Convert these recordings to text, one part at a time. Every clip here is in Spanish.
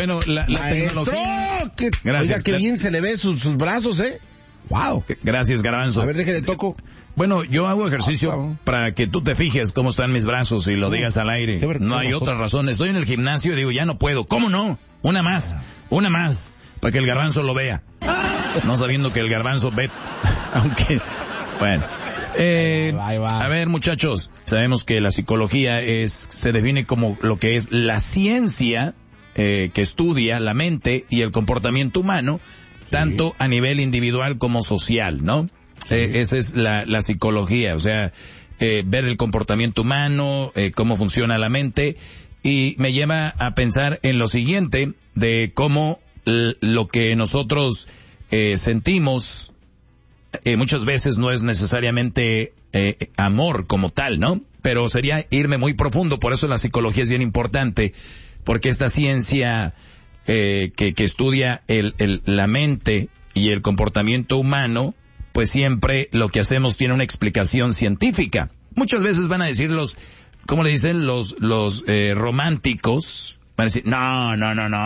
Bueno, la tecnología... Gracias. Oiga, qué bien se le ve sus brazos, Wow. Gracias, Garbanzo. A ver, déjale toco. Bueno, yo hago ejercicio para que tú te fijes cómo están mis brazos y lo digas al aire. No hay otra razón. Estoy en el gimnasio y digo, ya no puedo. ¿Cómo no? Una más, para que el Garbanzo lo vea. No sabiendo que el Garbanzo ve, aunque, bueno. A ver, muchachos, sabemos que la psicología se define como lo que es la ciencia que estudia la mente y el comportamiento humano, tanto a nivel individual como social, ¿no? Esa es la psicología, o sea, ver el comportamiento humano, cómo funciona la mente, y me lleva a pensar en lo siguiente, de cómo lo que nosotros sentimos muchas veces no es necesariamente amor como tal, ¿no? Pero sería irme muy profundo, por eso la psicología es bien importante, porque esta ciencia que estudia la mente y el comportamiento humano, pues siempre lo que hacemos tiene una explicación científica. Muchas veces van a decir ¿cómo le dicen? Los románticos, van a decir, no,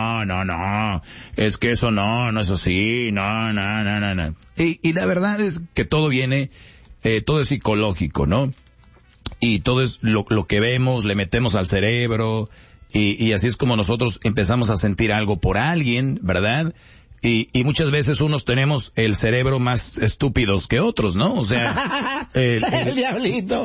es que eso no es así, no. Y la verdad es que todo es psicológico, ¿no? Y todo es lo que vemos, le metemos al cerebro, y así es como nosotros empezamos a sentir algo por alguien, ¿verdad? Y muchas veces unos tenemos el cerebro más estúpidos que otros, ¿no? O sea... el diablito.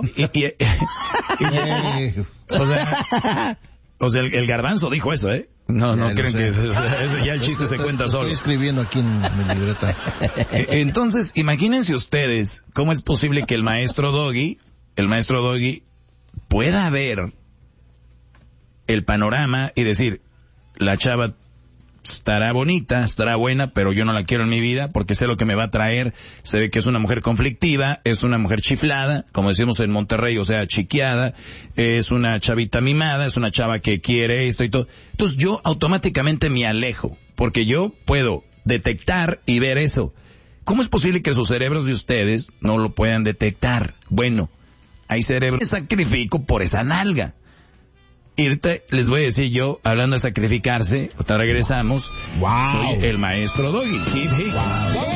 O sea, el Garbanzo dijo eso, ¿eh? No creen que... ya el chiste se cuenta solo. Estoy escribiendo aquí en mi libreta. Entonces, imagínense ustedes cómo es posible que el maestro Doggy pueda ver el panorama y decir, la chava estará bonita, estará buena, pero yo no la quiero en mi vida porque sé lo que me va a traer. Se ve que es una mujer conflictiva, es una mujer chiflada, como decimos en Monterrey, o sea, chiqueada, es una chavita mimada, es una chava que quiere esto y todo. Entonces yo automáticamente me alejo, porque yo puedo detectar y ver eso. ¿Cómo es posible que sus cerebros de ustedes no lo puedan detectar? Bueno, hay cerebros que sacrifico por esa nalga. Y ahorita les voy a decir yo, hablando de sacrificarse, ahorita regresamos, soy el maestro Doggy. Hip, hip.